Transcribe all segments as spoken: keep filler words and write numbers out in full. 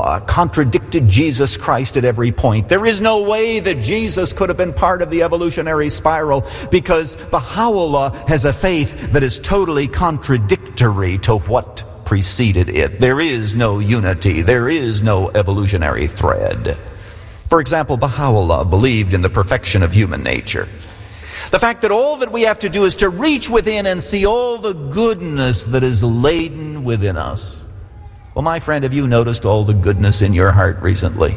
Baha'u'llah contradicted Jesus Christ at every point. There is no way that Jesus could have been part of the evolutionary spiral, because Baha'u'llah has a faith that is totally contradictory to what preceded it. There is no unity. There is no evolutionary thread. For example, Baha'u'llah believed in the perfection of human nature. The fact that all that we have to do is to reach within and see all the goodness that is laden within us. Well, my friend, have you noticed all the goodness in your heart recently?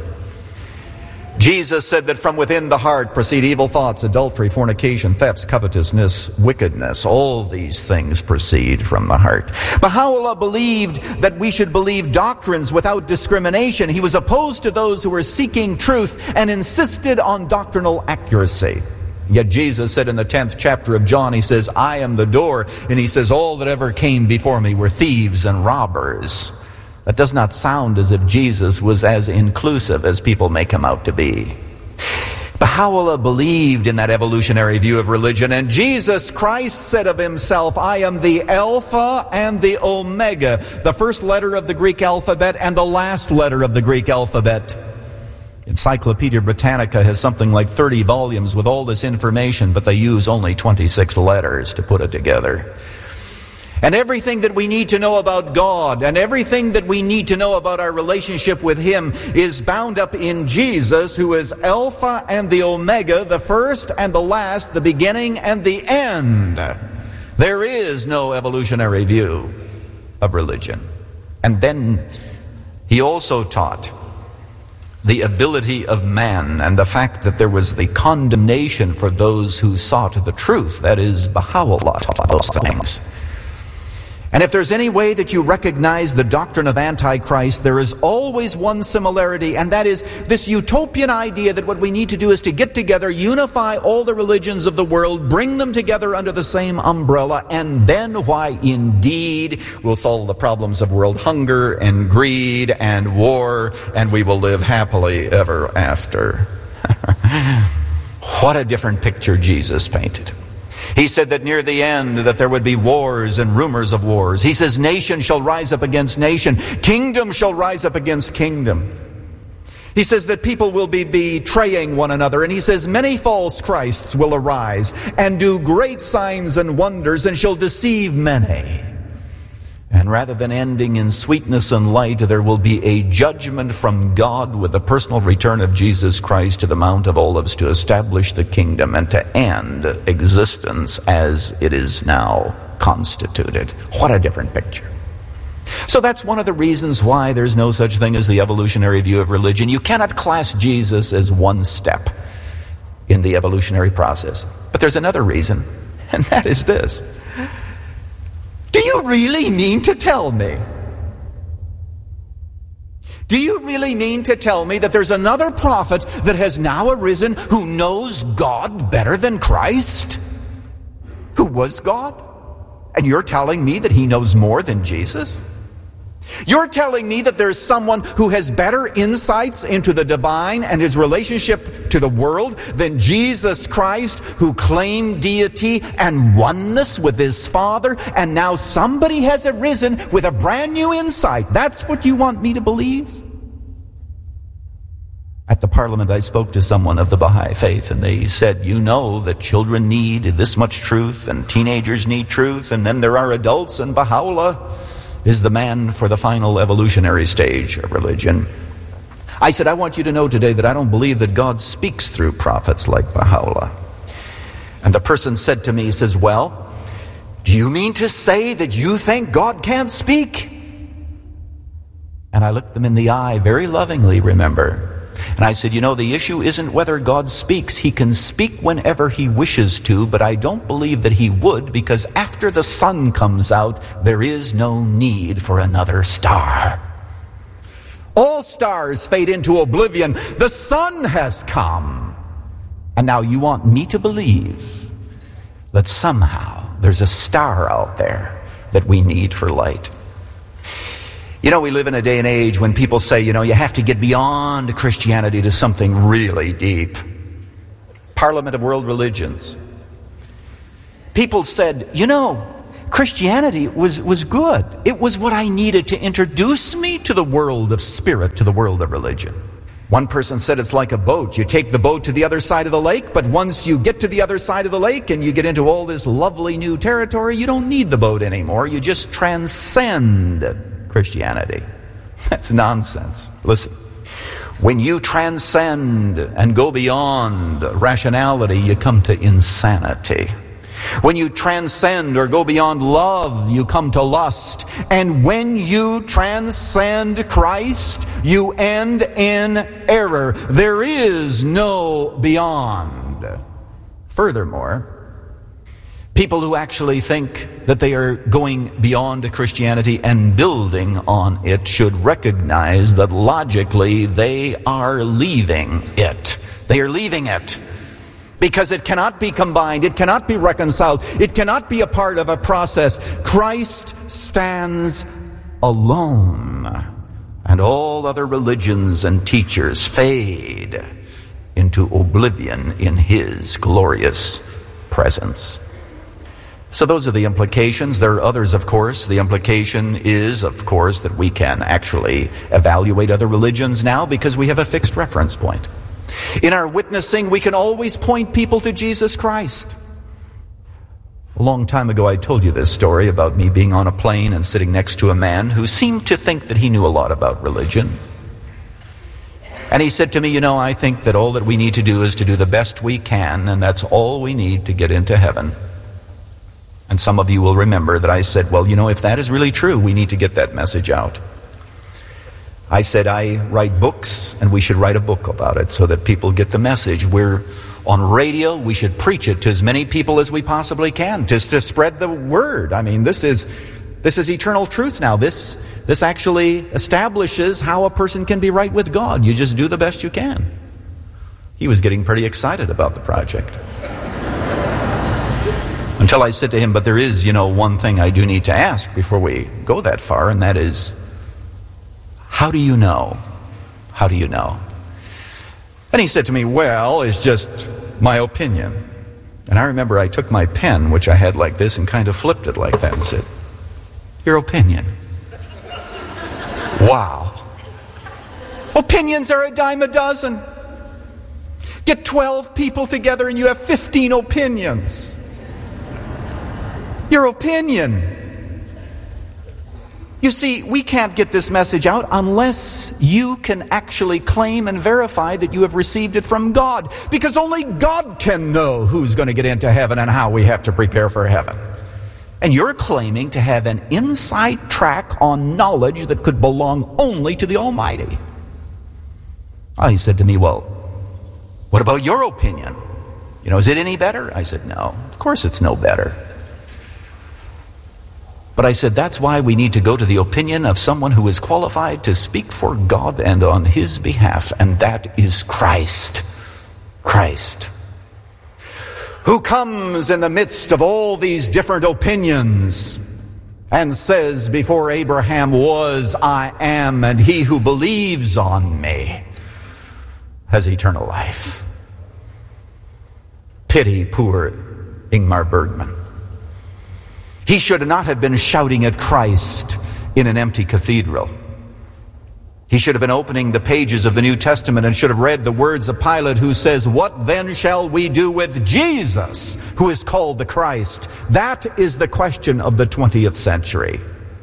Jesus said that from within the heart proceed evil thoughts, adultery, fornication, thefts, covetousness, wickedness. All these things proceed from the heart. Baha'u'llah believed that we should believe doctrines without discrimination. He was opposed to those who were seeking truth and insisted on doctrinal accuracy. Yet Jesus said in the tenth chapter of John, he says, I am the door. And he says, all that ever came before me were thieves and robbers. That does not sound as if Jesus was as inclusive as people make him out to be. Baha'u'llah believed in that evolutionary view of religion, and Jesus Christ said of himself, I am the Alpha and the Omega, the first letter of the Greek alphabet and the last letter of the Greek alphabet. Encyclopedia Britannica has something like thirty volumes with all this information, but they use only twenty-six letters to put it together. And everything that we need to know about God and everything that we need to know about our relationship with Him is bound up in Jesus, who is Alpha and the Omega, the first and the last, the beginning and the end. There is no evolutionary view of religion. And then he also taught the ability of man and the fact that there was the condemnation for those who sought the truth. That is, Baha'u'llah taught those things. And if there's any way that you recognize the doctrine of Antichrist, there is always one similarity, and that is this utopian idea that what we need to do is to get together, unify all the religions of the world, bring them together under the same umbrella, and then, why, indeed, we'll solve the problems of world hunger and greed and war, and we will live happily ever after. What a different picture Jesus painted. He said that near the end that there would be wars and rumors of wars. He says nation shall rise up against nation. Kingdom shall rise up against kingdom. He says that people will be betraying one another. And he says many false Christs will arise and do great signs and wonders and shall deceive many. And rather than ending in sweetness and light, there will be a judgment from God with the personal return of Jesus Christ to the Mount of Olives to establish the kingdom and to end existence as it is now constituted. What a different picture. So that's one of the reasons why there's no such thing as the evolutionary view of religion. You cannot class Jesus as one step in the evolutionary process. But there's another reason, and that is this. Do you really mean to tell me? Do you really mean to tell me that there's another prophet that has now arisen who knows God better than Christ? Who was God? And you're telling me that he knows more than Jesus? You're telling me that there's someone who has better insights into the divine and his relationship to the world than Jesus Christ, who claimed deity and oneness with his Father, and now somebody has arisen with a brand new insight. That's what you want me to believe? At the Parliament, I spoke to someone of the Baha'i faith, and they said, you know that children need this much truth, and teenagers need truth, and then there are adults, and Baha'u'llah is the man for the final evolutionary stage of religion. I said, I want you to know today that I don't believe that God speaks through prophets like Baha'u'llah. And the person said to me, he says, well, do you mean to say that you think God can't speak? And I looked them in the eye very lovingly, remember. And I said, you know, the issue isn't whether God speaks. He can speak whenever he wishes to, but I don't believe that he would, because after the sun comes out, there is no need for another star. All stars fade into oblivion. The sun has come. And now you want me to believe that somehow there's a star out there that we need for light. You know, we live in a day and age when people say, you know, you have to get beyond Christianity to something really deep. Parliament of World Religions. People said, you know, Christianity was, was good. It was what I needed to introduce me to the world of spirit, to the world of religion. One person said it's like a boat. You take the boat to the other side of the lake, but once you get to the other side of the lake and you get into all this lovely new territory, you don't need the boat anymore. You just transcend Christianity. That's nonsense. Listen, when you transcend and go beyond rationality, you come to insanity. When you transcend or go beyond love, you come to lust. And when you transcend Christ, you end in error. There is no beyond. Furthermore, people who actually think that they are going beyond Christianity and building on it should recognize that logically they are leaving it. They are leaving it. Because it cannot be combined, it cannot be reconciled, it cannot be a part of a process. Christ stands alone, and all other religions and teachers fade into oblivion in His glorious presence. So those are the implications. There are others, of course. The implication is, of course, that we can actually evaluate other religions now because we have a fixed reference point. In our witnessing, we can always point people to Jesus Christ. A long time ago, I told you this story about me being on a plane and sitting next to a man who seemed to think that he knew a lot about religion. And he said to me, you know, I think that all that we need to do is to do the best we can, and that's all we need to get into heaven. And some of you will remember that I said, well, you know, if that is really true, we need to get that message out. I said, I write books, and we should write a book about it so that people get the message. We're on radio, we should preach it to as many people as we possibly can, just to spread the word. I mean, this is this is eternal truth now. This, this actually establishes how a person can be right with God. You just do the best you can. He was getting pretty excited about the project. Until I said to him, but there is, you know, one thing I do need to ask before we go that far, and that is, how do you know? How do you know? And he said to me, well, it's just my opinion. And I remember I took my pen, which I had like this, and kind of flipped it like that and said, your opinion. Wow. Opinions are a dime a dozen. Get twelve people together and you have fifteen opinions. Your opinion. You see, we can't get this message out unless you can actually claim and verify that you have received it from God. Because only God can know who's going to get into heaven and how we have to prepare for heaven. And you're claiming to have an inside track on knowledge that could belong only to the Almighty. Oh, he said to me, well, what about your opinion? You know, is it any better? I said, no, of course it's no better. But I said, that's why we need to go to the opinion of someone who is qualified to speak for God and on His behalf, and that is Christ. Christ. Who comes in the midst of all these different opinions and says, before Abraham was, I am, and he who believes on me has eternal life. Pity poor Ingmar Bergman. He should not have been shouting at Christ in an empty cathedral. He should have been opening the pages of the New Testament and should have read the words of Pilate, who says, what then shall we do with Jesus, who is called the Christ? That is the question of the twentieth century.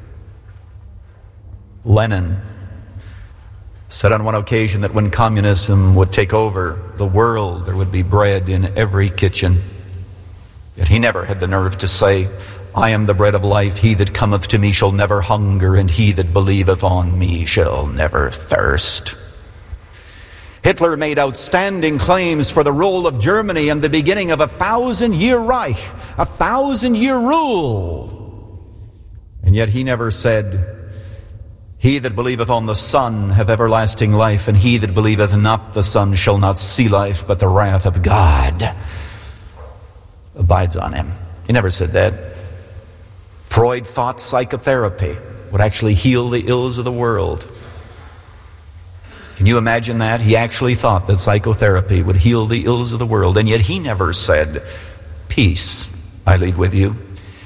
Lenin said on one occasion that when communism would take over the world, there would be bread in every kitchen. Yet he never had the nerve to say, I am the bread of life. He that cometh to me shall never hunger, and he that believeth on me shall never thirst. Hitler made outstanding claims for the role of Germany and the beginning of a thousand-year Reich, a thousand-year rule. And yet he never said, he that believeth on the Son hath everlasting life, and he that believeth not the Son shall not see life, but the wrath of God abides on him. He never said that. Freud thought psychotherapy would actually heal the ills of the world. Can you imagine that? He actually thought that psychotherapy would heal the ills of the world, and yet he never said, peace I leave with you.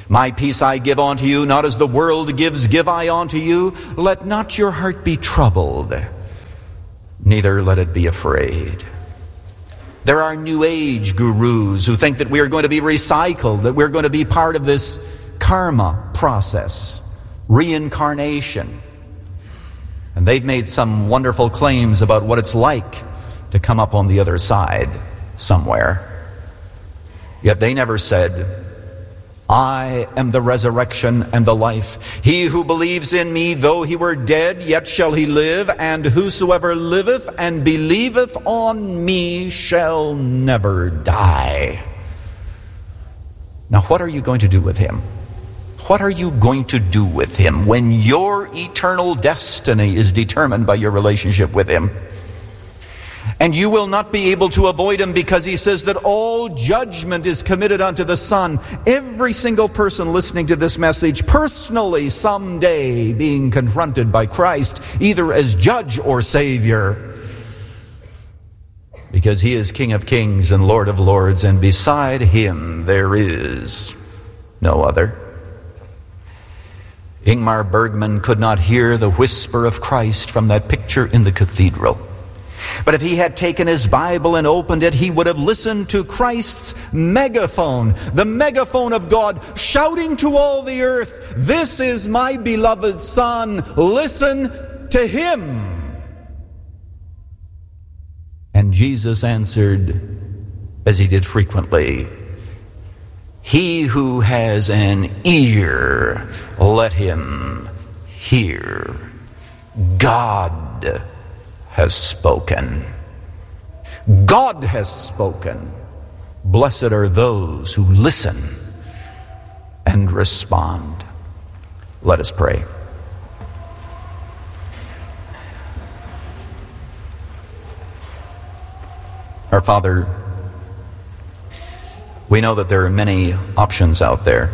My peace I give unto you, not as the world gives, give I unto you. Let not your heart be troubled, neither let it be afraid. There are New Age gurus who think that we are going to be recycled, that we're going to be part of this karma process, reincarnation. And they've made some wonderful claims about what it's like to come up on the other side somewhere. Yet they never said, I am the resurrection and the life. He who believes in me, though he were dead, yet shall he live. And whosoever liveth and believeth on me shall never die. Now, what are you going to do with him? What are you going to do with him when your eternal destiny is determined by your relationship with him? And you will not be able to avoid him, because he says that all judgment is committed unto the Son. Every single person listening to this message personally someday being confronted by Christ, either as judge or Savior. Because he is King of kings and Lord of lords, and beside him there is no other. Ingmar Bergman could not hear the whisper of Christ from that picture in the cathedral. But if he had taken his Bible and opened it, he would have listened to Christ's megaphone, the megaphone of God, shouting to all the earth, this is my beloved Son, listen to him. And Jesus answered, as he did frequently, he who has an ear, let him hear. God has spoken. God has spoken. Blessed are those who listen and respond. Let us pray. Our Father, we know that there are many options out there.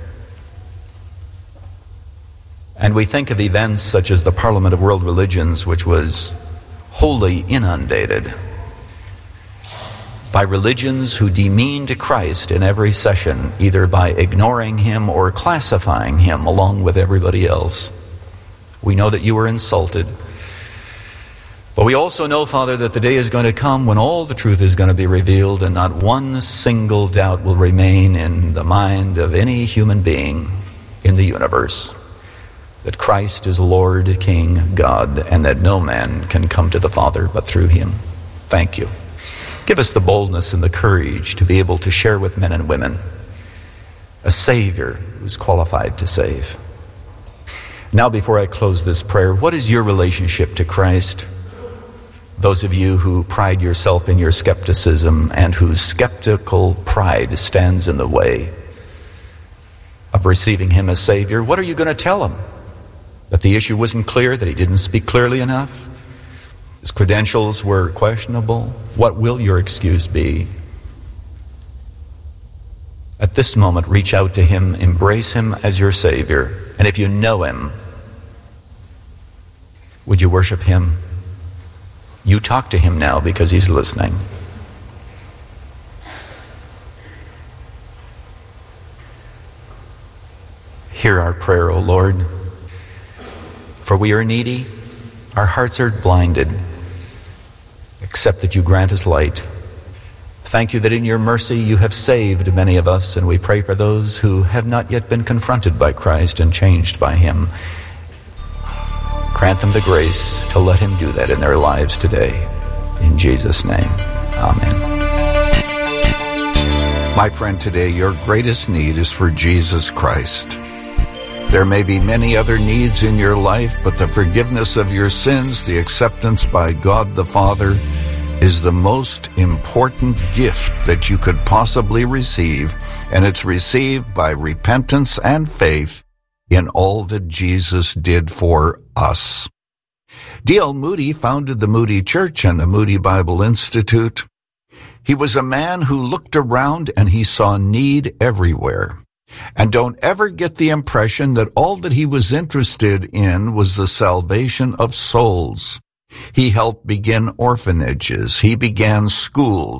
And we think of events such as the Parliament of World Religions, which was wholly inundated by religions who demeaned Christ in every session, either by ignoring him or classifying him along with everybody else. We know that you were insulted. But we also know, Father, that the day is going to come when all the truth is going to be revealed, and not one single doubt will remain in the mind of any human being in the universe that Christ is Lord, King, God, and that no man can come to the Father but through him. Thank you. Give us the boldness and the courage to be able to share with men and women a Savior who's qualified to save. Now, before I close this prayer, what is your relationship to Christ? Those of you who pride yourself in your skepticism and whose skeptical pride stands in the way of receiving him as Savior, what are you going to tell him? That the issue wasn't clear, that he didn't speak clearly enough, his credentials were questionable? What will your excuse be? At this moment, reach out to him, embrace him as your Savior, and if you know him, would you worship him? You talk to him now because he's listening. Hear our prayer, O Lord. For we are needy, our hearts are blinded, except that you grant us light. Thank you that in your mercy you have saved many of us, and we pray for those who have not yet been confronted by Christ and changed by him. Grant them the grace to let him do that in their lives today. In Jesus' name, amen. My friend, today your greatest need is for Jesus Christ. There may be many other needs in your life, but the forgiveness of your sins, the acceptance by God the Father, is the most important gift that you could possibly receive, and it's received by repentance and faith in all that Jesus did for us. D L Moody founded the Moody Church and the Moody Bible Institute. He was a man who looked around and he saw need everywhere. And don't ever get the impression that all that he was interested in was the salvation of souls. He helped begin orphanages. He began schools.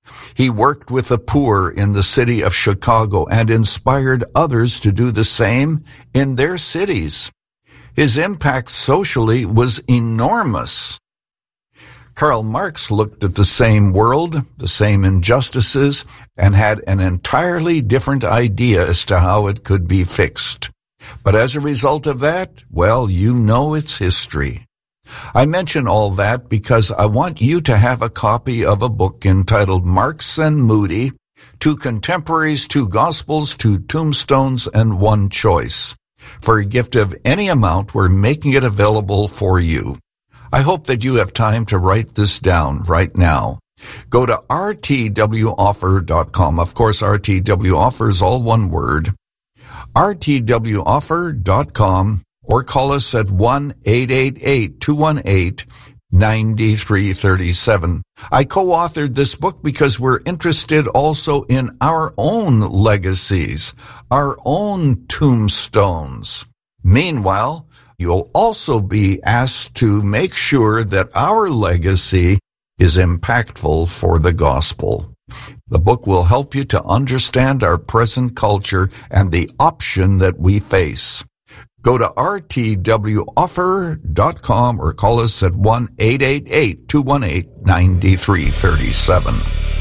He worked with the poor in the city of Chicago and inspired others to do the same in their cities. His impact socially was enormous. Karl Marx looked at the same world, the same injustices, and had an entirely different idea as to how it could be fixed. But as a result of that, well, you know its history. I mention all that because I want you to have a copy of a book entitled Marx and Moody, Two Contemporaries, Two Gospels, Two Tombstones, and One Choice. For a gift of any amount, we're making it available for you. I hope that you have time to write this down right now. Go to r t w offer dot com. Of course, R T W Offer is all one word. r t w offer dot com, or call us at one eight eight eight, two one eight, nine three three seven. I co-authored this book because we're interested also in our own legacies, our own tombstones. Meanwhile, you'll also be asked to make sure that our legacy is impactful for the gospel. The book will help you to understand our present culture and the option that we face. Go to r t w offer dot com or call us at one eight eight eight, two one eight, nine three three seven.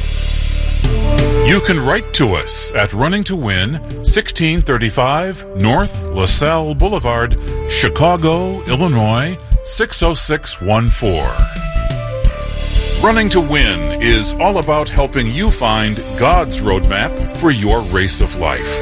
You can write to us at Running to Win, sixteen thirty-five North LaSalle Boulevard, Chicago, Illinois, six oh six one four. Running to Win is all about helping you find God's roadmap for your race of life.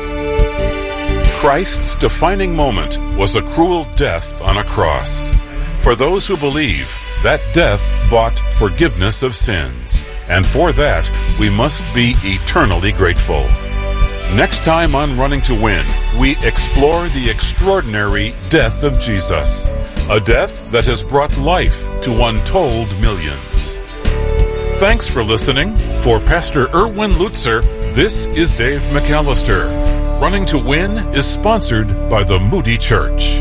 Christ's defining moment was a cruel death on a cross. For those who believe, that death bought forgiveness of sins. And for that, we must be eternally grateful. Next time on Running to Win, we explore the extraordinary death of Jesus, a death that has brought life to untold millions. Thanks for listening. For Pastor Erwin Lutzer, this is Dave McAllister. Running to Win is sponsored by the Moody Church.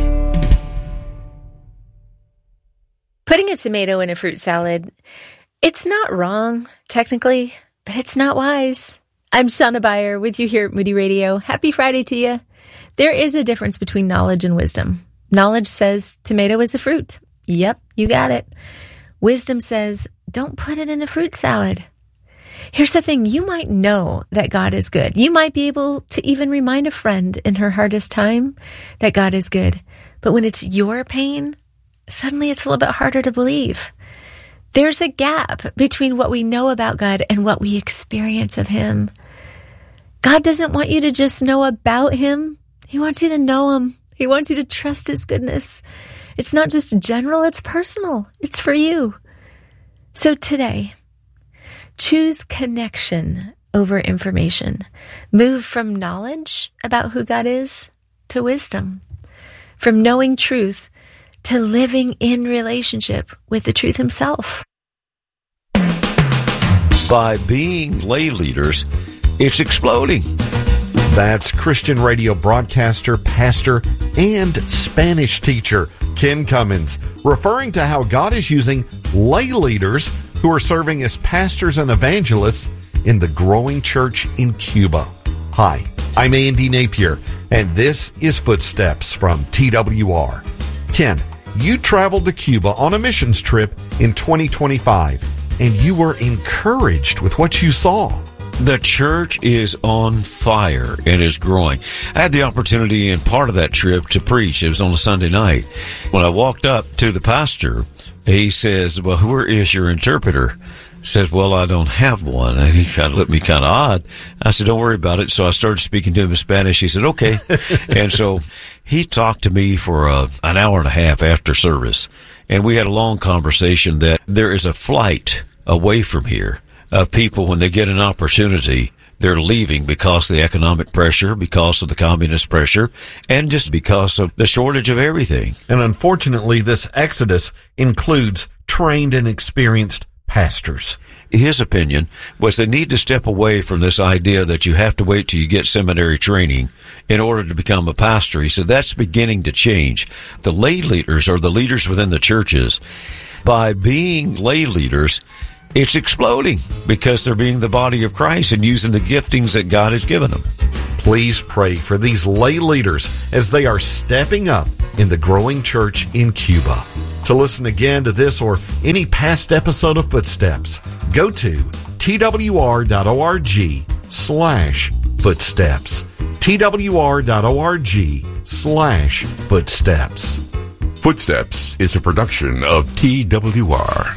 Putting a tomato in a fruit salad, it's not wrong, technically, but it's not wise. I'm Shauna Beyer with you here at Moody Radio. Happy Friday to you. There is a difference between knowledge and wisdom. Knowledge says tomato is a fruit. Yep, you got it. Wisdom says don't put it in a fruit salad. Here's the thing. You might know that God is good. You might be able to even remind a friend in her hardest time that God is good. But when it's your pain, suddenly it's a little bit harder to believe. There's a gap between what we know about God and what we experience of Him. God doesn't want you to just know about Him. He wants you to know Him. He wants you to trust His goodness. It's not just general, it's personal. It's for you. So today, choose connection over information. Move from knowledge about who God is to wisdom. From knowing truth to living in relationship with the truth Himself. By being lay leaders, it's exploding. That's Christian radio broadcaster, pastor, and Spanish teacher Ken Cummins, referring to how God is using lay leaders who are serving as pastors and evangelists in the growing church in Cuba. Hi, I'm Andy Napier, and this is Footsteps from T W R. Ken, you traveled to Cuba on a missions trip in twenty twenty-five, and you were encouraged with what you saw. The church is on fire and is growing. I had the opportunity in part of that trip to preach. It was on a Sunday night. When I walked up to the pastor, he says, well, where is your interpreter? I said, well, I don't have one. And he kind of looked at me kind of odd. I said, don't worry about it. So I started speaking to him in Spanish. He said, okay. And so he talked to me for uh, an hour and a half after service. And we had a long conversation that there is a flight away from here of people when they get an opportunity. They're leaving because of the economic pressure, because of the communist pressure, and just because of the shortage of everything. And unfortunately, this exodus includes trained and experienced pastors. His opinion was they need to step away from this idea that you have to wait till you get seminary training in order to become a pastor. He said that's beginning to change. The lay leaders, or the leaders within the churches, by being lay leaders, it's exploding because they're being the body of Christ and using the giftings that God has given them. Please pray for these lay leaders as they are stepping up in the growing church in Cuba. To listen again to this or any past episode of Footsteps, go to twr.org slash footsteps. twr.org slash footsteps. Footsteps is a production of T W R.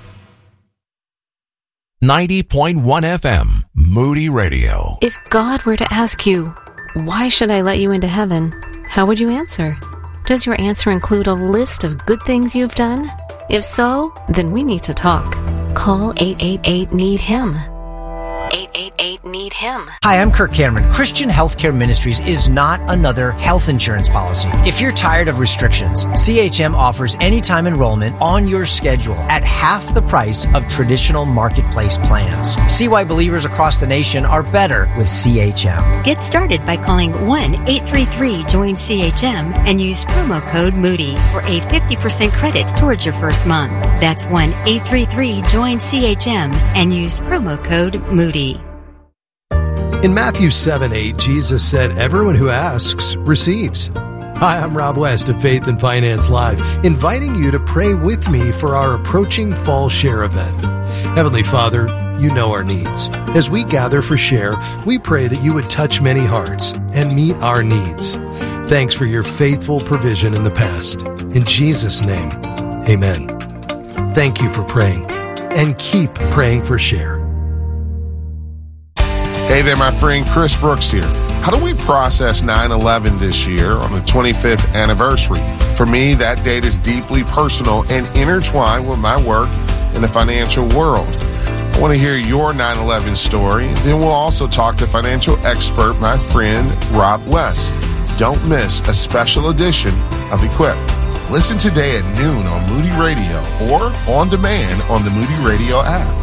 ninety point one F M, Moody Radio. If God were to ask you, why should I let you into heaven? How would you answer? Does your answer include a list of good things you've done? If so, then we need to talk. Call eight eight eight, need him. eight eight eight, need him. Hi, I'm Kirk Cameron. Christian Healthcare Ministries is not another health insurance policy. If you're tired of restrictions, C H M offers anytime enrollment on your schedule at half the price of traditional marketplace plans. See why believers across the nation are better with C H M. Get started by calling one eight three three, join C H M and use promo code Moody for a fifty percent credit towards your first month. That's one eight three three, join C H M and use promo code Moody. In Matthew seven eight, Jesus said, everyone who asks receives. Hi, I'm Rob West of Faith and Finance Live, inviting you to pray with me for our approaching Fall Share event. Heavenly Father, you know our needs. As we gather for Share, we pray that you would touch many hearts and meet our needs. Thanks for your faithful provision in the past. In Jesus' name, amen. Thank you for praying, and keep praying for Share. Hey there, my friend Chris Brooks here. How do we process nine eleven this year on the twenty-fifth anniversary? For me, that date is deeply personal and intertwined with my work in the financial world. I want to hear your nine eleven story. Then we'll also talk to financial expert, my friend Rob West. Don't miss a special edition of Equip. Listen today at noon on Moody Radio or on demand on the Moody Radio app.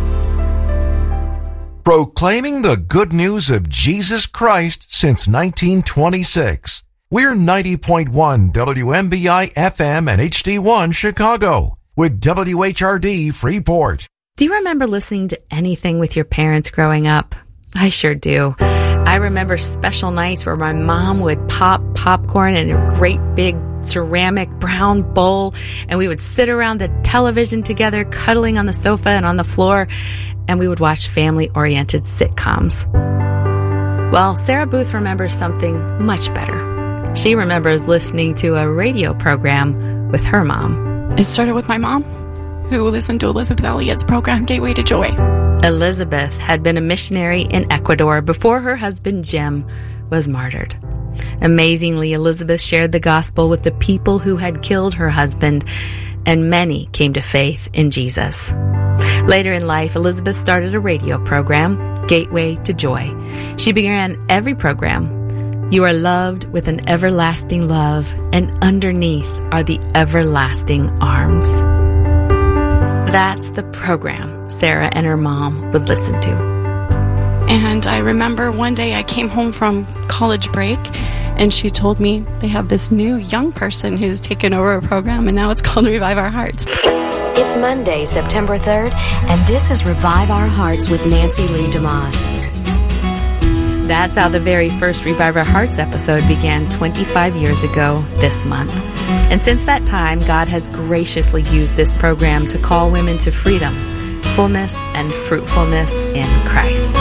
Proclaiming the good news of Jesus Christ since nineteen twenty-six. We're ninety point one W M B I F M and H D one Chicago with W H R D Freeport. Do you remember listening to anything with your parents growing up? I sure do. I remember special nights where my mom would pop popcorn in a great big ceramic brown bowl, and we would sit around the television together, cuddling on the sofa and on the floor, and we would watch family-oriented sitcoms. Well, Sarah Booth remembers something much better. She remembers listening to a radio program with her mom. It started with my mom, who listened to Elizabeth Elliot's program, Gateway to Joy. Elizabeth had been a missionary in Ecuador before her husband, Jim, was martyred. Amazingly, Elizabeth shared the gospel with the people who had killed her husband, and many came to faith in Jesus. Later in life, Elizabeth started a radio program, Gateway to Joy. She began every program, "You are loved with an everlasting love, and underneath are the everlasting arms." That's the program Sarah and her mom would listen to. And I remember one day I came home from college break, and she told me they have this new young person who's taken over a program, and now it's called Revive Our Hearts. It's Monday, September third, and this is Revive Our Hearts with Nancy Lee DeMoss. That's how the very first Revive Our Hearts episode began twenty-five years ago this month. And since that time, God has graciously used this program to call women to freedom, fullness, and fruitfulness in Christ.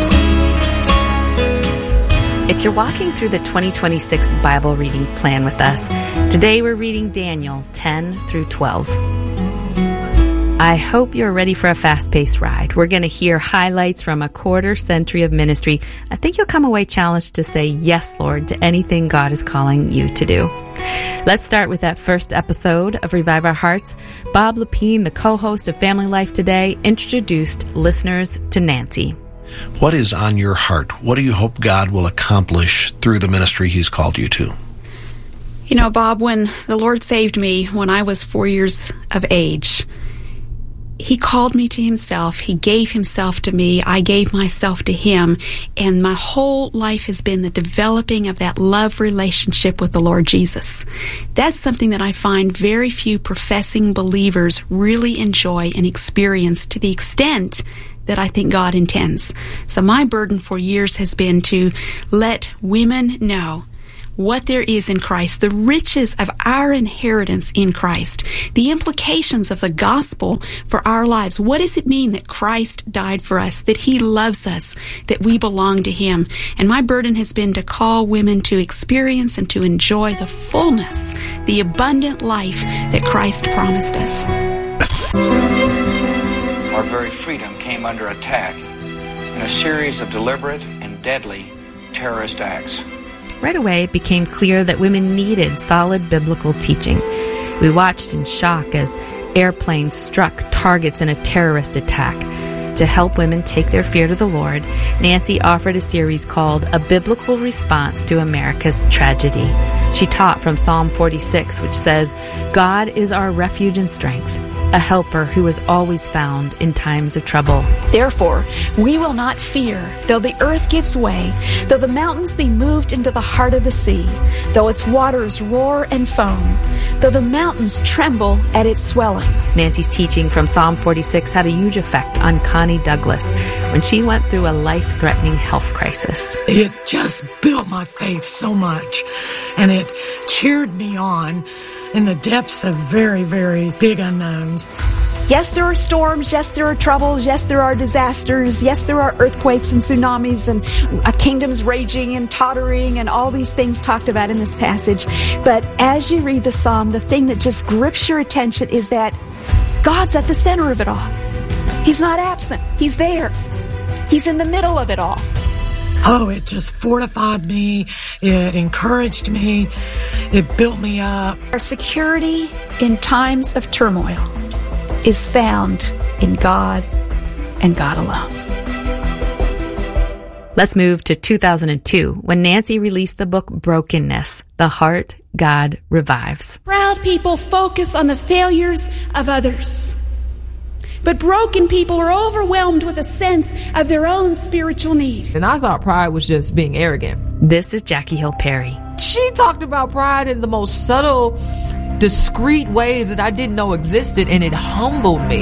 If you're walking through the twenty twenty-six Bible reading plan with us, today we're reading Daniel ten through twelve. I hope you're ready for a fast-paced ride. We're going to hear highlights from a quarter century of ministry. I think you'll come away challenged to say yes, Lord, to anything God is calling you to do. Let's start with that first episode of Revive Our Hearts. Bob Lepine, the co-host of Family Life Today, introduced listeners to Nancy. What is on your heart? What do you hope God will accomplish through the ministry He's called you to? You know, Bob, when the Lord saved me when I was four years of age, He called me to himself. He gave himself to me. I gave myself to him. And my whole life has been the developing of that love relationship with the Lord Jesus. That's something that I find very few professing believers really enjoy and experience to the extent that I think God intends. So my burden for years has been to let women know what there is in Christ, the riches of our inheritance in Christ, the implications of the gospel for our lives. What does it mean that Christ died for us, that he loves us, that we belong to him? And my burden has been to call women to experience and to enjoy the fullness, the abundant life that Christ promised us. Our very freedom came under attack in a series of deliberate and deadly terrorist acts. Right away, it became clear that women needed solid biblical teaching. We watched in shock as airplanes struck targets in a terrorist attack. To help women take their fear to the Lord, Nancy offered a series called A Biblical Response to America's Tragedy. She taught from Psalm forty-six, which says, "God is our refuge and strength, a helper who is always found in times of trouble." Therefore, we will not fear, though the earth gives way, though the mountains be moved into the heart of the sea, though its waters roar and foam, though the mountains tremble at its swelling. Nancy's teaching from Psalm forty-six had a huge effect on Connie Douglas when she went through a life-threatening health crisis. It just built my faith so much, and it cheered me on in the depths of very, very big unknowns. Yes, there are storms. Yes, there are troubles. Yes, there are disasters. Yes, there are earthquakes and tsunamis and uh, kingdoms raging and tottering and all these things talked about in this passage. But as you read the psalm, the thing that just grips your attention is that God's at the center of it all. He's not absent. He's there. He's in the middle of it all. Oh, it just fortified me. It encouraged me. It built me up. Our security in times of turmoil is found in God and God alone. Let's move to two thousand two, when Nancy released the book Brokenness, The Heart God Revives. Proud people focus on the failures of others. But broken people are overwhelmed with a sense of their own spiritual need. And I thought pride was just being arrogant. This is Jackie Hill Perry. She talked about pride in the most subtle, discreet ways that I didn't know existed, and it humbled me.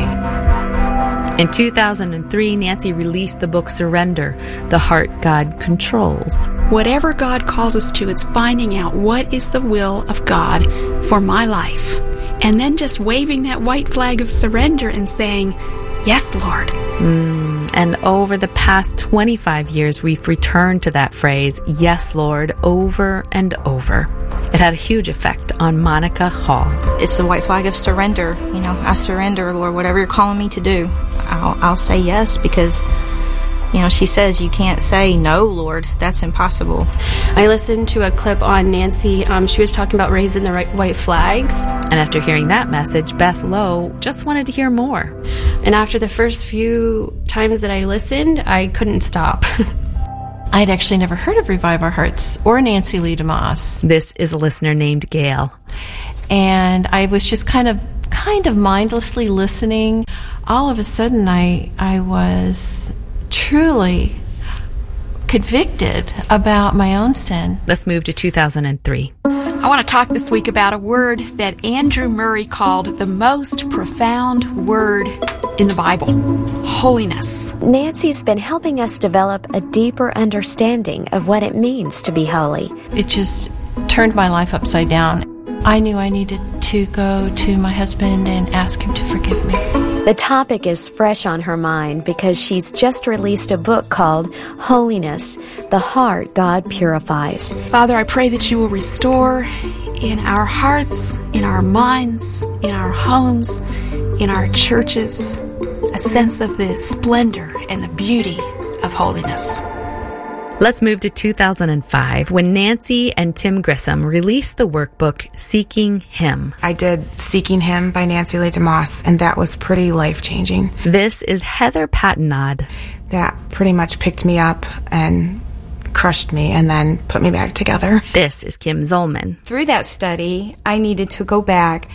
In two thousand three, Nancy released the book Surrender, The Heart God Controls. Whatever God calls us to, it's finding out what is the will of God for my life. And then just waving that white flag of surrender and saying, "Yes, Lord." Mm, and over the past twenty-five years, we've returned to that phrase, "Yes, Lord," over and over. It had a huge effect on Monica Hall. It's a white flag of surrender. You know, I surrender, Lord, whatever you're calling me to do. I'll, I'll say yes, because, you know, she says you can't say no, Lord. That's impossible. I listened to a clip on Nancy. Um, she was talking about raising the right white flags. And after hearing that message, Beth Lowe just wanted to hear more. And after the first few times that I listened, I couldn't stop. I'd actually never heard of Revive Our Hearts or Nancy Lee DeMoss. This is a listener named Gail. And I was just kind of kind of mindlessly listening. All of a sudden, I I was truly convicted about my own sin. Let's move to two thousand three. I want to talk this week about a word that Andrew Murray called the most profound word in the Bible: holiness. Nancy's been helping us develop a deeper understanding of what it means to be holy. It just turned my life upside down. I knew I needed to go to my husband and ask him to forgive me. The topic is fresh on her mind because she's just released a book called Holiness, The Heart God Purifies. Father, I pray that you will restore in our hearts, in our minds, in our homes, in our churches, a sense of the splendor and the beauty of holiness. Let's move to two thousand five, when Nancy and Tim Grissom released the workbook Seeking Him. I did Seeking Him by Nancy Lee DeMoss, and that was pretty life-changing. This is Heather Patternod. That pretty much picked me up and crushed me and then put me back together. This is Kim Zolman. Through that study, I needed to go back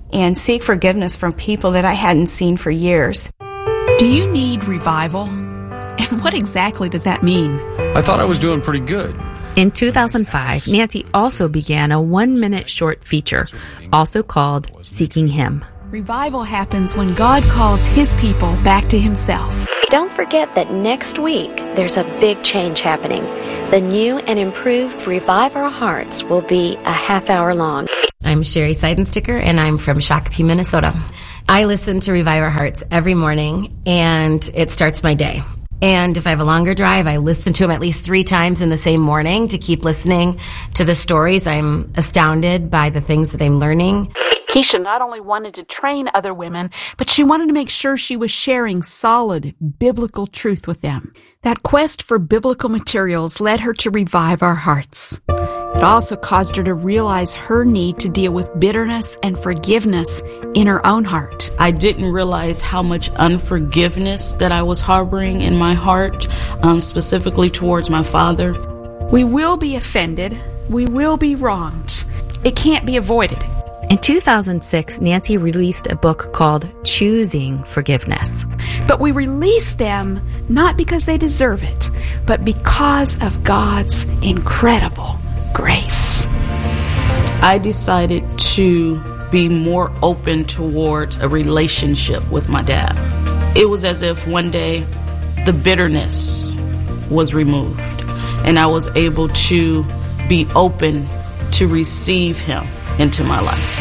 and seek forgiveness from people that I hadn't seen for years. Do you need revival? And what exactly does that mean? I thought I was doing pretty good. In two thousand five, Nancy also began a one-minute short feature, also called Seeking Him. Revival happens when God calls His people back to Himself. Don't forget that next week there's a big change happening. The new and improved Revive Our Hearts will be a half hour long. I'm Sherry Seidensticker, and I'm from Shakopee, Minnesota. I listen to Revive Our Hearts every morning, and it starts my day. And if I have a longer drive, I listen to them at least three times in the same morning to keep listening to the stories. I'm astounded by the things that I'm learning. Keisha not only wanted to train other women, but she wanted to make sure she was sharing solid biblical truth with them. That quest for biblical materials led her to Revive Our Hearts. It also caused her to realize her need to deal with bitterness and forgiveness in her own heart. I didn't realize how much unforgiveness that I was harboring in my heart, um, specifically towards my father. We will be offended. We will be wronged. It can't be avoided. In two thousand six, Nancy released a book called Choosing Forgiveness. But we release them not because they deserve it, but because of God's incredible grace. I decided to be more open towards a relationship with my dad. It was as if one day the bitterness was removed and I was able to be open to receive him into my life.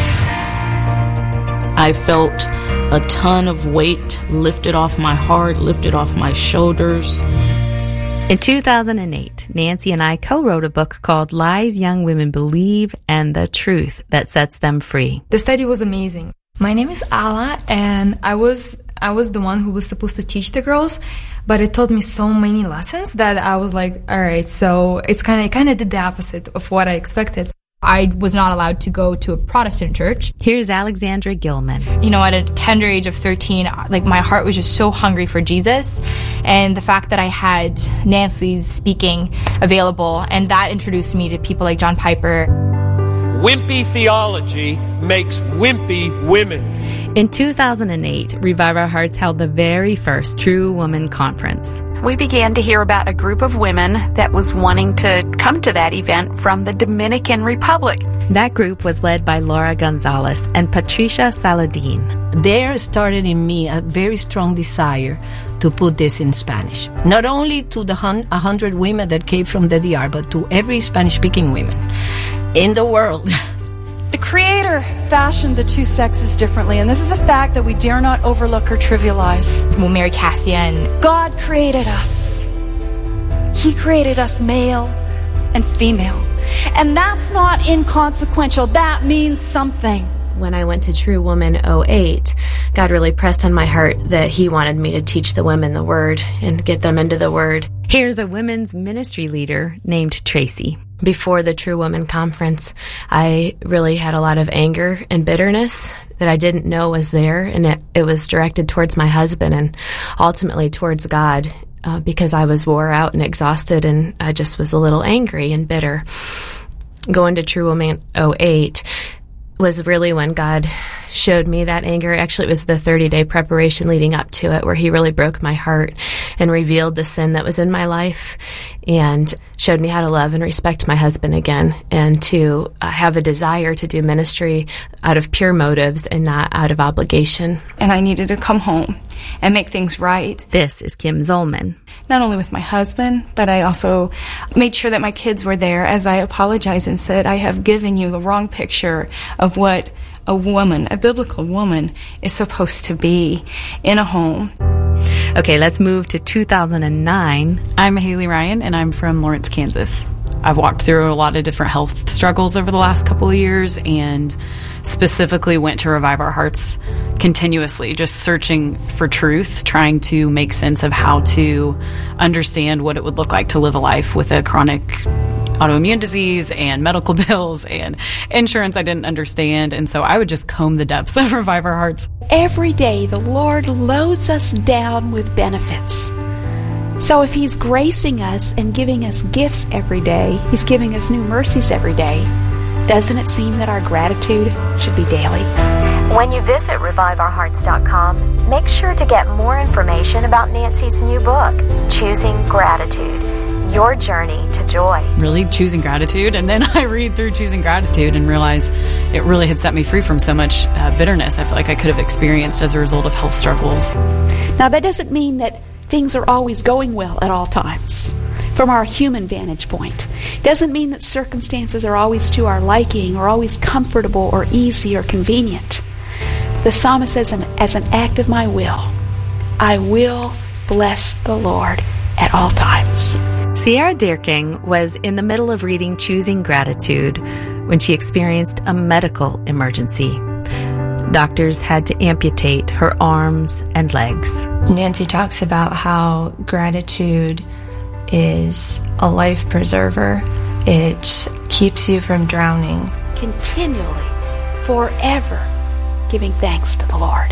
I felt a ton of weight lifted off my heart, lifted off my shoulders. In two thousand eight, Nancy and I co-wrote a book called Lies Young Women Believe and the Truth That Sets Them Free. The study was amazing. My name is Ala, and I was I was the one who was supposed to teach the girls, but it taught me so many lessons that I was like, all right, so it's kind of it kind of did the opposite of what I expected. I was not allowed to go to a Protestant church. Here's Alexandra Gilman. You know, at a tender age of thirteen, like my heart was just so hungry for Jesus. And the fact that I had Nancy's speaking available, and that introduced me to people like John Piper. Wimpy theology makes wimpy women. In two thousand eight, Revive Our Hearts held the very first True Woman Conference. We began to hear about a group of women that was wanting to come to that event from the Dominican Republic. That group was led by Laura Gonzalez and Patricia Saladin. There started in me a very strong desire to put this in Spanish. Not only to the one hundred women that came from the D R, but to every Spanish-speaking women in the world. The Creator fashioned the two sexes differently, and this is a fact that we dare not overlook or trivialize. Well, Mary Cassia and God created us. He created us male and female. And that's not inconsequential. That means something. When I went to True Woman oh eight, God really pressed on my heart that He wanted me to teach the women the Word and get them into the Word. Here's a women's ministry leader named Tracy. Before the True Woman Conference, I really had a lot of anger and bitterness that I didn't know was there, and it, it was directed towards my husband and ultimately towards God uh, because I was wore out and exhausted, and I just was a little angry and bitter. Going to True Woman oh eight was really when God showed me that anger. Actually, it was the thirty-day preparation leading up to it where He really broke my heart and revealed the sin that was in my life and showed me how to love and respect my husband again and to uh, have a desire to do ministry out of pure motives and not out of obligation. And I needed to come home and make things right. This is Kim Zolman. Not only with my husband, but I also made sure that my kids were there as I apologized and said, I have given you the wrong picture of what a woman, a biblical woman, is supposed to be in a home. Okay, let's move to two thousand nine. I'm Haley Ryan, and I'm from Lawrence, Kansas. I've walked through a lot of different health struggles over the last couple of years, and specifically went to Revive Our Hearts continuously, just searching for truth, trying to make sense of how to understand what it would look like to live a life with a chronic autoimmune disease and medical bills and insurance I didn't understand. And so I would just comb the depths of Revive Our Hearts. Every day, the Lord loads us down with benefits. So if He's gracing us and giving us gifts every day, He's giving us new mercies every day, doesn't it seem that our gratitude should be daily? When you visit revive our hearts dot com, make sure to get more information about Nancy's new book, Choosing Gratitude, Your Journey to Joy. Really choosing gratitude. And then I read through Choosing Gratitude and realize it really had set me free from so much uh, bitterness I feel like I could have experienced as a result of health struggles. Now, that doesn't mean that things are always going well at all times. From our human vantage point, doesn't mean that circumstances are always to our liking or always comfortable or easy or convenient. The psalmist says, as an act of my will, I will bless the Lord at all times. Sierra Deerking was in the middle of reading Choosing Gratitude when she experienced a medical emergency. Doctors had to amputate her arms and legs. Nancy talks about how gratitude is a life preserver. It keeps you from drowning. Continually, forever, giving thanks to the Lord.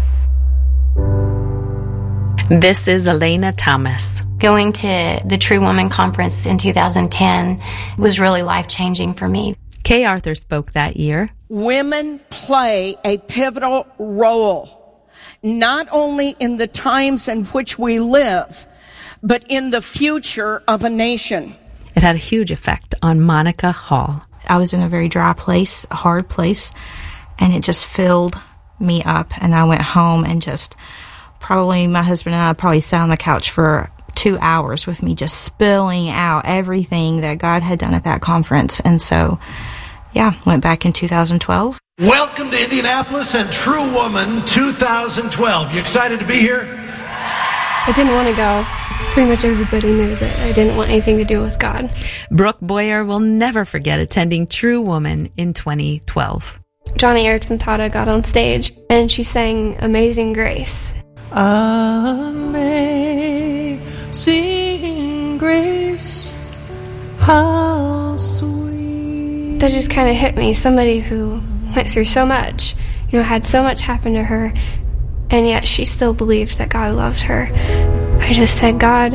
This is Elena Thomas. Going to the True Woman Conference in two thousand ten was really life-changing for me. Kay Arthur spoke that year. Women play a pivotal role, not only in the times in which we live, but in the future of a nation. It had a huge effect on Monica Hall. I was in a very dry place, a hard place, and it just filled me up. And I went home and just probably my husband and I probably sat on the couch for two hours with me just spilling out everything that God had done at that conference. And so, yeah, went back in two thousand twelve. Welcome to Indianapolis and True Woman two thousand twelve. You excited to be here? I didn't want to go. Pretty much everybody knew that I didn't want anything to do with God. Brooke Boyer will never forget attending True Woman in twenty twelve. Johnny Erickson Tata got on stage and she sang Amazing Grace. Amazing grace, how sweet. That just kind of hit me. Somebody who went through so much, you know, had so much happen to her, and yet she still believed that God loved her. I just said, God,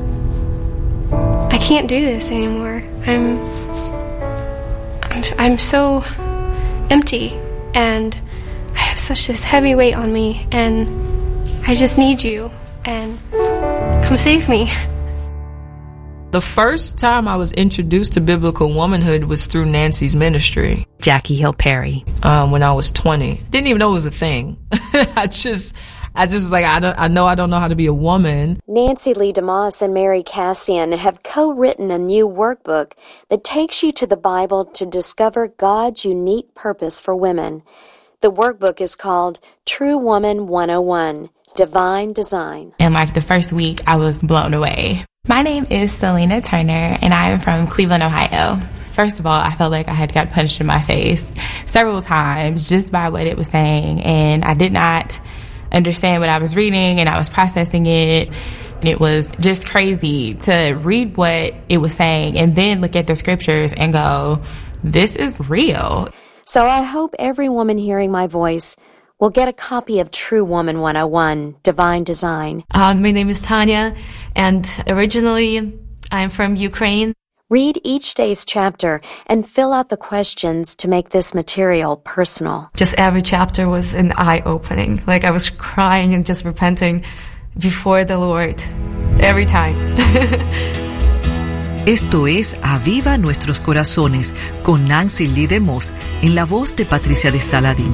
I can't do this anymore. I'm, I'm, I'm so empty, and I have such this heavy weight on me, and I just need you, and come save me. The first time I was introduced to biblical womanhood was through Nancy's ministry. Jackie Hill Perry. Um, when I was twenty. Didn't even know it was a thing. I just, I just was like, I don't, I know I don't know how to be a woman. Nancy Lee DeMoss and Mary Cassian have co-written a new workbook that takes you to the Bible to discover God's unique purpose for women. The workbook is called True Woman one oh one, Divine Design. And like the first week, I was blown away. My name is Selena Turner, and I am from Cleveland, Ohio. First of all, I felt like I had got punched in my face several times just by what it was saying, and I did not understand what I was reading, and I was processing it. And it was just crazy to read what it was saying and then look at the scriptures and go, this is real. So I hope every woman hearing my voice will get a copy of True Woman one oh one, Divine Design. Uh, my name is Tanya, and originally I'm from Ukraine. Read each day's chapter and fill out the questions to make this material personal. Just every chapter was an eye-opening. Like I was crying and just repenting before the Lord every time. Esto es Aviva Nuestros Corazones con Nancy Lee DeMoss en la voz de Patricia de Saladín.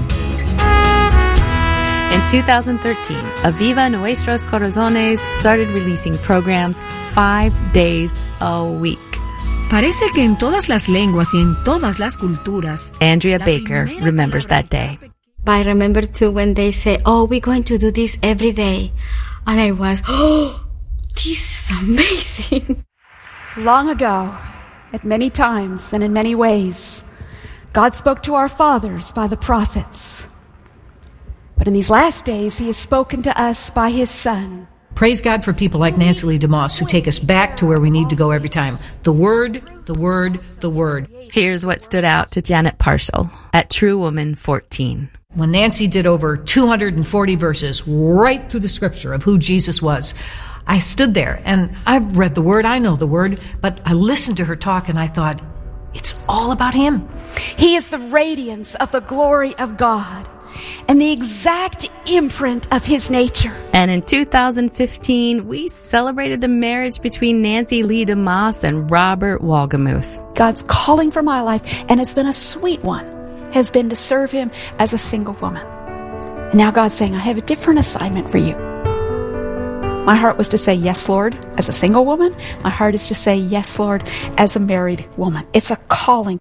In two thousand thirteen, Aviva Nuestros Corazones started releasing programs five days a week. Parece que en todas las lenguas y en todas las culturas. Andrea Baker remembers that day. I remember too when they say, oh, we're going to do this every day. And I was, oh, this is amazing. Long ago, at many times and in many ways, God spoke to our fathers by the prophets. But in these last days, he has spoken to us by his Son. Praise God for people like Nancy Lee DeMoss who take us back to where we need to go every time. The Word, the Word, the Word. Here's what stood out to Janet Parshall at True Woman fourteen. When Nancy did over two hundred forty verses right through the scripture of who Jesus was, I stood there and I've read the Word, I know the Word, but I listened to her talk and I thought, it's all about him. He is the radiance of the glory of God, and the exact imprint of his nature. And in two thousand fifteen, we celebrated the marriage between Nancy Lee DeMoss and Robert Wolgemuth. God's calling for my life, and it's been a sweet one, has been to serve him as a single woman. And now God's saying, I have a different assignment for you. My heart was to say, yes, Lord, as a single woman. My heart is to say, yes, Lord, as a married woman. It's a calling.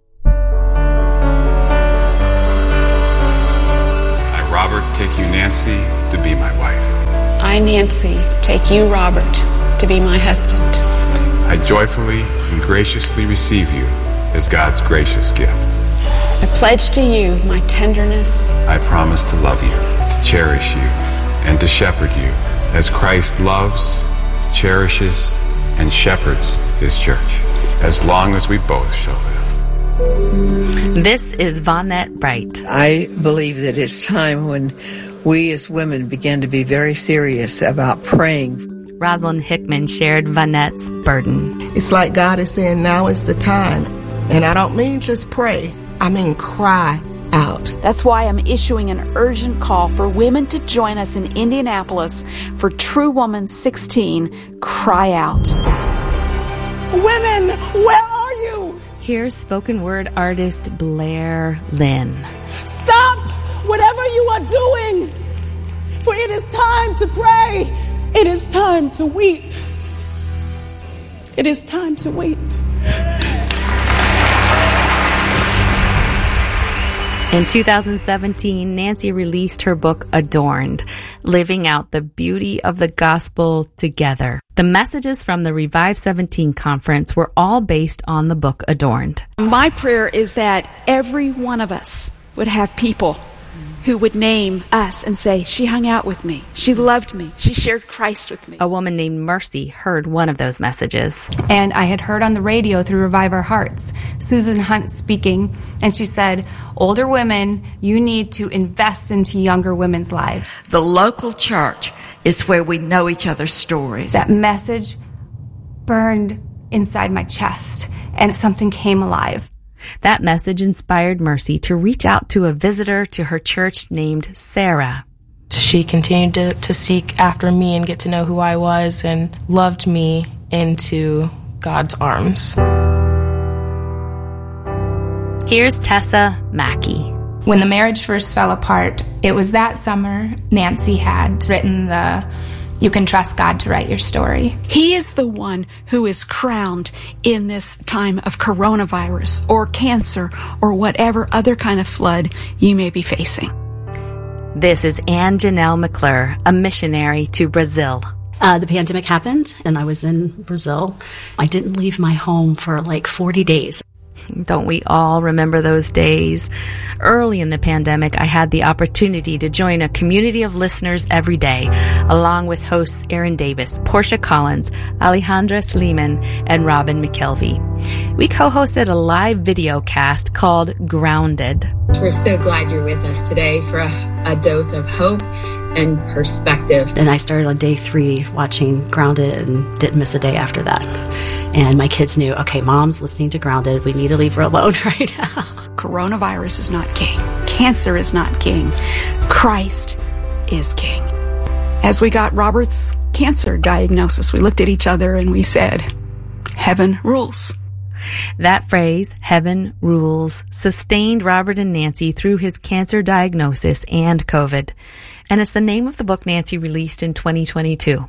I, Robert, take you, Nancy, to be my wife. I, Nancy, take you, Robert, to be my husband. I joyfully and graciously receive you as God's gracious gift. I pledge to you my tenderness. I promise to love you, to cherish you, and to shepherd you as Christ loves, cherishes, and shepherds his church, as long as we both shall live. This is Vonette Bright. I believe that it's time when we as women begin to be very serious about praying. Rosalind Hickman shared Vonette's burden. It's like God is saying, now is the time. And I don't mean just pray, I mean cry out. That's why I'm issuing an urgent call for women to join us in Indianapolis for True Woman sixteen, Cry Out. Women, where are you? Here's spoken word artist Blair Lynn. Stop whatever you are doing, for it is time to pray. It is time to weep. It is time to weep. In two thousand seventeen, Nancy released her book, Adorned, Living Out the Beauty of the Gospel Together. The messages from the Revive seventeen conference were all based on the book, Adorned. My prayer is that every one of us would have people who would name us and say, she hung out with me, she loved me, she shared Christ with me. A woman named Mercy heard one of those messages. And I had heard on the radio through Revive Our Hearts, Susan Hunt speaking, and she said, older women, you need to invest into younger women's lives. The local church is where we know each other's stories. That message burned inside my chest, and something came alive. That message inspired Mercy to reach out to a visitor to her church named Sarah. She continued to, to seek after me and get to know who I was and loved me into God's arms. Here's Tessa Mackey. When the marriage first fell apart, it was that summer Nancy had written the You Can Trust God to Write Your Story. He is the one who is crowned in this time of coronavirus or cancer or whatever other kind of flood you may be facing. This is Anne Janelle McClure, a missionary to Brazil. Uh, the pandemic happened, and I was in Brazil. I didn't leave my home for like forty days. Don't we all remember those days? Early in the pandemic, I had the opportunity to join a community of listeners every day, along with hosts Aaron Davis, Portia Collins, Alejandra Sleeman, and Robin McKelvey. We co-hosted a live video cast called Grounded. We're so glad you're with us today for a, a dose of hope and perspective. And I started on day three watching Grounded and didn't miss a day after that. And my kids knew, okay, Mom's listening to Grounded. We need to leave her alone right now. Coronavirus is not king. Cancer is not king. Christ is king. As we got Robert's cancer diagnosis, we looked at each other and we said, heaven rules. That phrase, heaven rules, sustained Robert and Nancy through his cancer diagnosis and COVID. And it's the name of the book Nancy released in twenty twenty-two.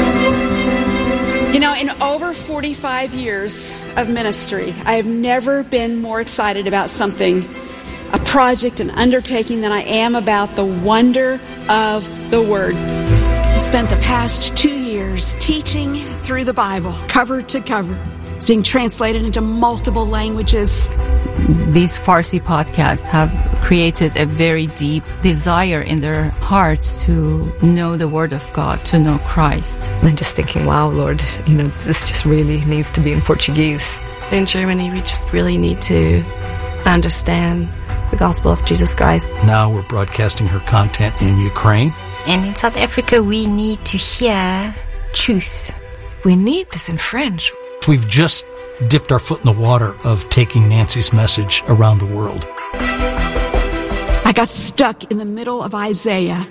You know, in over forty-five years of ministry, I have never been more excited about something, a project, an undertaking, than I am about the wonder of the Word. I spent the past two years teaching through the Bible, cover to cover. It's being translated into multiple languages. These Farsi podcasts have created a very deep desire in their hearts to know the Word of God, to know Christ. And just thinking, wow, Lord, you know, this just really needs to be in Portuguese. In Germany, we just really need to understand the gospel of Jesus Christ. Now we're broadcasting her content in Ukraine. And in South Africa, we need to hear truth. We need this in French. We've just dipped our foot in the water of taking Nancy's message around the world. I got stuck in the middle of Isaiah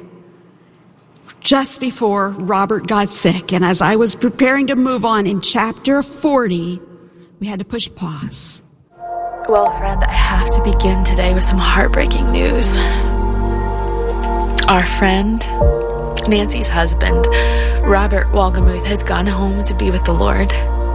just before Robert got sick. And as I was preparing to move on in chapter forty, we had to push pause. Well, friend, I have to begin today with some heartbreaking news. Our friend, Nancy's husband, Robert Wolgemuth, has gone home to be with the Lord.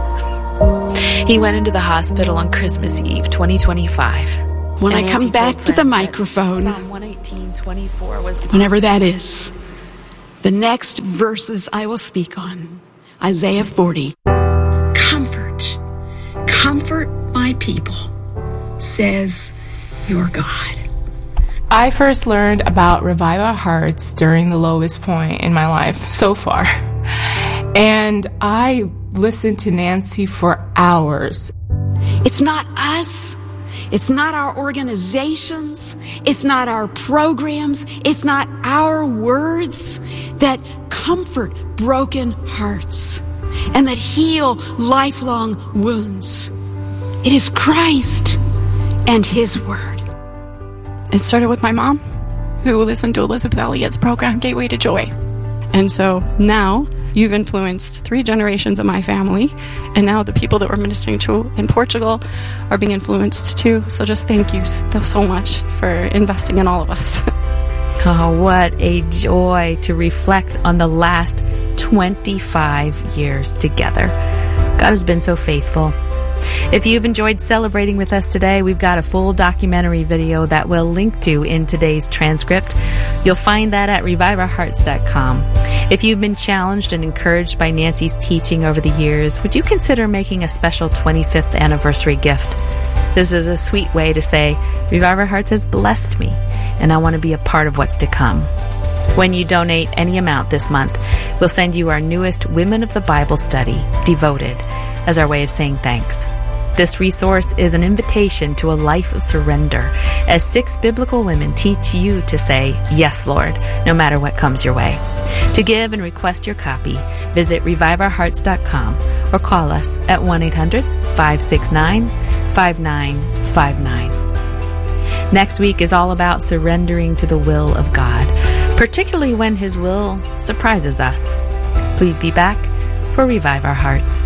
He went into the hospital on Christmas Eve, twenty twenty-five. When I come back to the microphone, Psalm one eighteen twenty-four was whenever that is, the next verses I will speak on, Isaiah forty. Comfort, comfort my people, says your God. I first learned about Revive Our Hearts during the lowest point in my life so far. And I listened to Nancy for hours. It's not us. It's not our organizations. It's not our programs. It's not our words that comfort broken hearts and that heal lifelong wounds. It is Christ and His Word. It started with my mom, who listened to Elizabeth Elliott's program, Gateway to Joy. And so now you've influenced three generations of my family, and now the people that we're ministering to in Portugal are being influenced too. So just thank you so much for investing in all of us. Oh, what a joy to reflect on the last twenty-five years together. God has been so faithful. If you've enjoyed celebrating with us today, we've got a full documentary video that we'll link to in today's transcript. You'll find that at revive our hearts dot com. If you've been challenged and encouraged by Nancy's teaching over the years, would you consider making a special twenty-fifth anniversary gift? This is a sweet way to say, Revive Our Hearts has blessed me, and I want to be a part of what's to come. When you donate any amount this month, we'll send you our newest Women of the Bible study, Devoted, as our way of saying thanks. This resource is an invitation to a life of surrender, as six biblical women teach you to say, Yes, Lord, no matter what comes your way. To give and request your copy, visit revive our hearts dot com or call us at one eight hundred, five six nine, five nine five nine. Next week is all about surrendering to the will of God, particularly when His will surprises us. Please be back for Revive Our Hearts.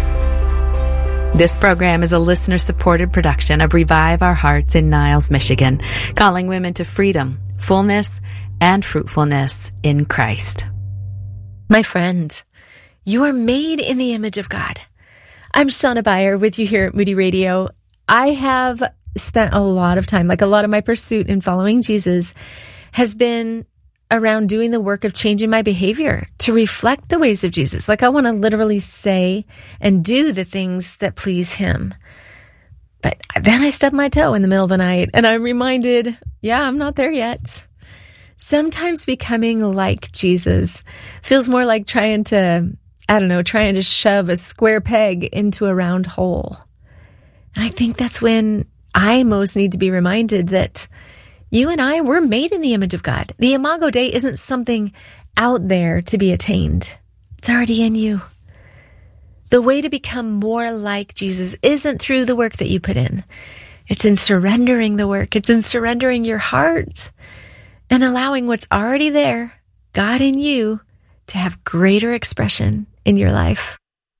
This program is a listener-supported production of Revive Our Hearts in Niles, Michigan, calling women to freedom, fullness, and fruitfulness in Christ. My friend, you are made in the image of God. I'm Shauna Beyer with you here at Moody Radio. I have spent a lot of time, like a lot of my pursuit in following Jesus has been around doing the work of changing my behavior to reflect the ways of Jesus. Like I want to literally say and do the things that please Him. But then I stubbed my toe in the middle of the night and I'm reminded, yeah, I'm not there yet. Sometimes becoming like Jesus feels more like trying to, I don't know, trying to shove a square peg into a round hole. And I think that's when I most need to be reminded that you and I were made in the image of God. The Imago Dei isn't something out there to be attained. It's already in you. The way to become more like Jesus isn't through the work that you put in. It's in surrendering the work. It's in surrendering your heart and allowing what's already there, God in you, to have greater expression in your life.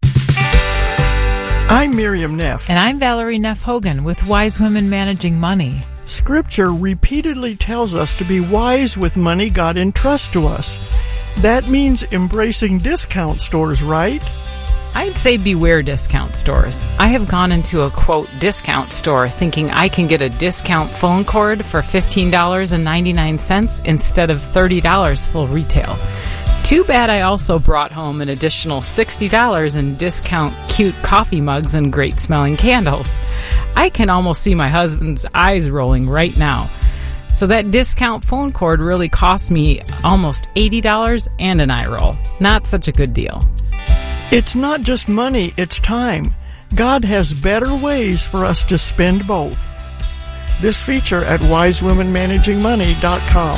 I'm Miriam Neff. And I'm Valerie Neff Hogan with Wise Women Managing Money. Scripture repeatedly tells us to be wise with money God entrusts to us. That means embracing discount stores, right? I'd say beware discount stores. I have gone into a, quote, discount store thinking I can get a discount phone cord for fifteen dollars and ninety-nine cents instead of thirty dollars full retail. Too bad I also brought home an additional sixty dollars in discount cute coffee mugs and great smelling candles. I can almost see my husband's eyes rolling right now. So that discount phone cord really cost me almost eighty dollars and an eye roll. Not such a good deal. It's not just money, it's time. God has better ways for us to spend both. This feature at wise women managing money dot com.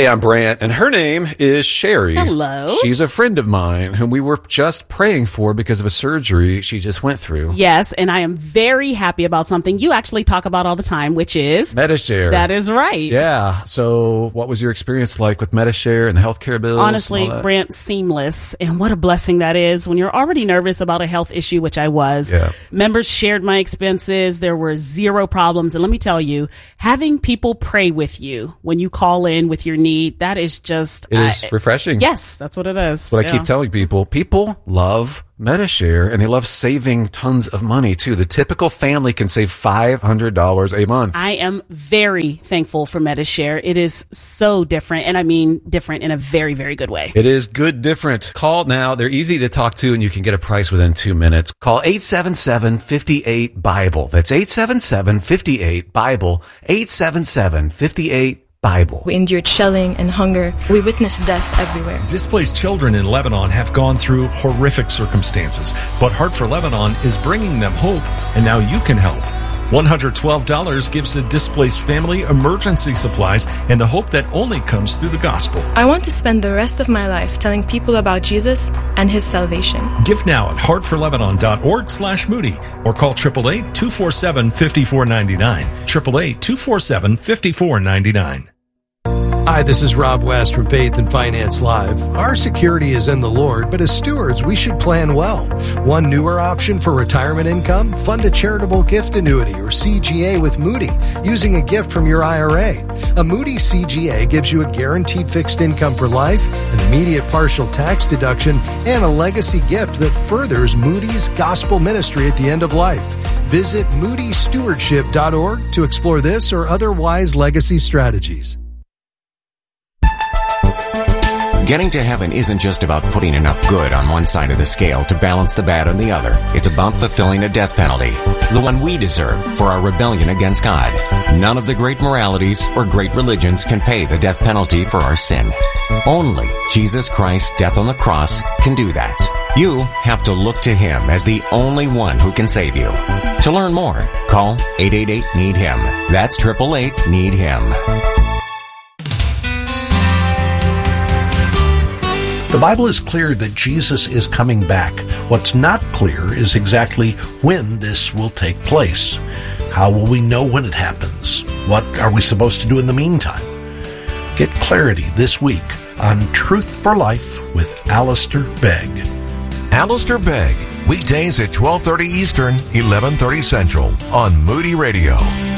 Hey, I'm Brant, and her name is Sherry. Hello. She's a friend of mine whom we were just praying for because of a surgery she just went through. Yes, and I am very happy about something you actually talk about all the time, which is Medi-Share. That is right. Yeah. So what was your experience like with Medi-Share and the healthcare bills? Honestly, Brant, seamless. And what a blessing that is when you're already nervous about a health issue, which I was. Yeah. Members shared my expenses. There were zero problems. And let me tell you, having people pray with you when you call in with your need, that is just... It is I, refreshing. Yes, that's what it is. What yeah. I keep telling people, people love Medi-Share, and they love saving tons of money, too. The typical family can save five hundred dollars a month. I am very thankful for Medi-Share. It is so different, and I mean different in a very, very good way. It is good different. Call now. They're easy to talk to, and you can get a price within two minutes. Call eight seven seven, five eight, BIBLE. That's eight seven seven, five eight, BIBLE. eight seven seven, five eight, Bible. We endured shelling and hunger. We witnessed death everywhere. Displaced children in Lebanon have gone through horrific circumstances, but Heart for Lebanon is bringing them hope, and now you can help. one hundred twelve dollars gives a displaced family emergency supplies and the hope that only comes through the gospel. I want to spend the rest of my life telling people about Jesus and his salvation. Give now at heart for lebanon dot org slash Moody or call eight eight eight, two four seven, five four nine nine. eight eight eight, two four seven, five four nine nine. Hi, this is Rob West from Faith and Finance Live. Our security is in the Lord, but as stewards, we should plan well. One newer option for retirement income, fund a charitable gift annuity or C G A with Moody using a gift from your I R A. A Moody C G A gives you a guaranteed fixed income for life, an immediate partial tax deduction, and a legacy gift that furthers Moody's gospel ministry at the end of life. Visit moody stewardship dot org to explore this or other wise legacy strategies. Getting to heaven isn't just about putting enough good on one side of the scale to balance the bad on the other. It's about fulfilling a death penalty, the one we deserve for our rebellion against God. None of the great moralities or great religions can pay the death penalty for our sin. Only Jesus Christ's death on the cross can do that. You have to look to Him as the only one who can save you. To learn more, call eight eight eight, need him. That's eight eight eight, need him. The Bible is clear that Jesus is coming back. What's not clear is exactly when this will take place. How will we know when it happens? What are we supposed to do in the meantime? Get clarity this week on Truth for Life with Alistair Begg. Alistair Begg, weekdays at twelve thirty Eastern, eleven thirty Central on Moody Radio.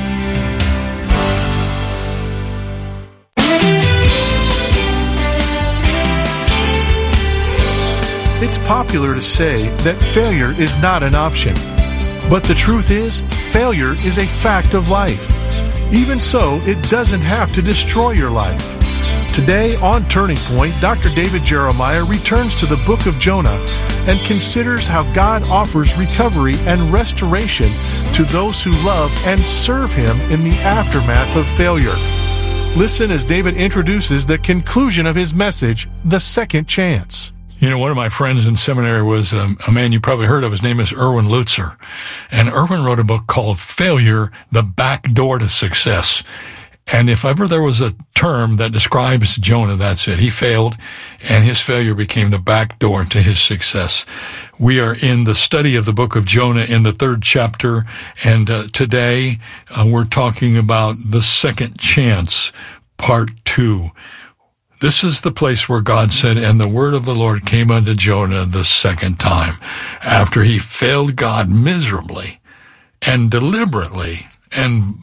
It's popular to say that failure is not an option. But the truth is, failure is a fact of life. Even so, it doesn't have to destroy your life. Today on Turning Point, Doctor David Jeremiah returns to the book of Jonah and considers how God offers recovery and restoration to those who love and serve Him in the aftermath of failure. Listen as David introduces the conclusion of his message, The Second Chance. You know, one of my friends in seminary was um, a man you probably heard of. His name is Erwin Lutzer. And Erwin wrote a book called Failure, the Back Door to Success. And if ever there was a term that describes Jonah, that's it. He failed, and his failure became the back door to his success. We are in the study of the book of Jonah in the third chapter, and uh, today uh, we're talking about the second chance, part two. This is the place where God said, and the word of the Lord came unto Jonah the second time, after he failed God miserably and deliberately and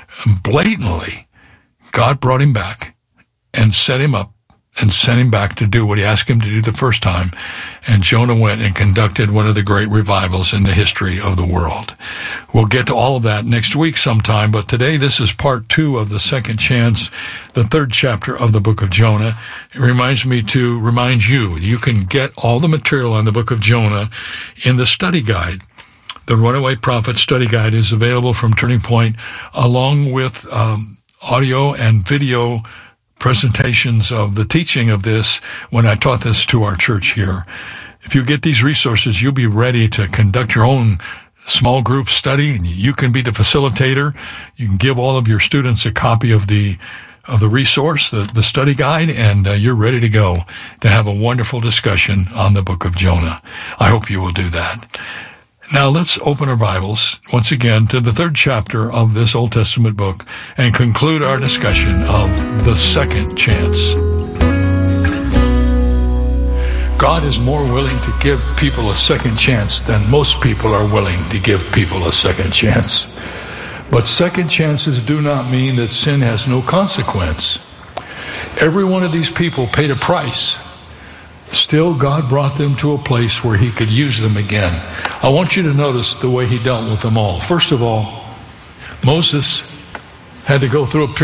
blatantly. God brought him back and set him up and sent him back to do what he asked him to do the first time. And Jonah went and conducted one of the great revivals in the history of the world. We'll get to all of that next week sometime, but today this is part two of the second chance, the third chapter of the book of Jonah. It reminds me to remind you, you can get all the material on the book of Jonah in the study guide. The Runaway Prophet Study Guide is available from Turning Point, along with um, audio and video presentations of the teaching of this when I taught this to our church here. If you get these resources, you'll be ready to conduct your own small group study, and you can be the facilitator. You can give all of your students a copy of the of the resource, the, the study guide, and uh, you're ready to go to have a wonderful discussion on the book of Jonah. I hope you will do that. Now let's open our Bibles once again to the third chapter of this Old Testament book and conclude our discussion of the second chance. God is more willing to give people a second chance than most people are willing to give people a second chance. But second chances do not mean that sin has no consequence. Every one of these people paid a price. Still, God brought them to a place where he could use them again. I want you to notice the way he dealt with them all. First of all, Moses had to go through a period